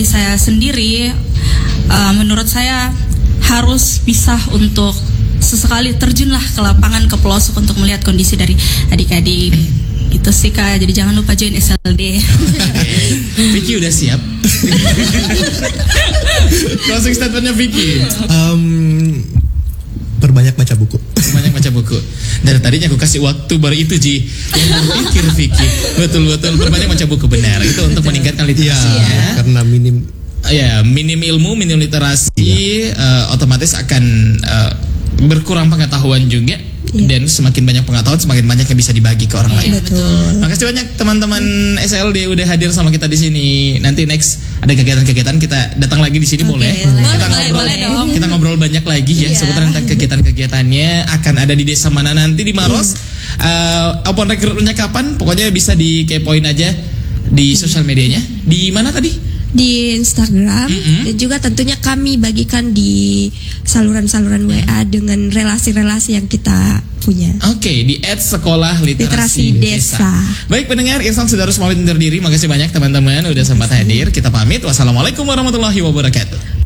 saya sendiri, menurut saya harus bisa untuk sesekali terjunlah ke lapangan, ke pelosok untuk melihat kondisi dari adik-adik. Itu sih Kak, jadi jangan lupa join SLD. Vicky udah siap? Closing statementnya Vicky. Perbanyak baca buku. Banyak baca buku. Dari tadinya aku kasih waktu baru itu Ji. Yang berpikir Vicky. Betul. Perbanyak baca buku, benar. Itu untuk meningkatkan literasi ya. Karena minim ilmu, minim literasi, otomatis akan berkurang pengetahuan juga. Dan semakin banyak pengetahuan, semakin banyak yang bisa dibagi ke orang lain. Betul. Makasih banyak teman-teman SLD udah hadir sama kita di sini. Nanti next ada kegiatan-kegiatan kita datang lagi di sini boleh. Boleh dong. Kita ngobrol banyak lagi ya seputar tentang kegiatan-kegiatannya. Akan ada di desa mana nanti di Maros. Open rekrutmennya kapan? Pokoknya bisa dikepoin aja di sosial medianya. Di mana tadi? Di Instagram dan juga tentunya kami bagikan di saluran-saluran WA dengan relasi-relasi yang kita punya. Oke, di @sekolah literasi desa. Baik pendengar, Irfan sudah harus pamit undur diri. Makasih banyak teman-teman udah sempat hadir. Kita pamit. Wassalamualaikum warahmatullahi wabarakatuh.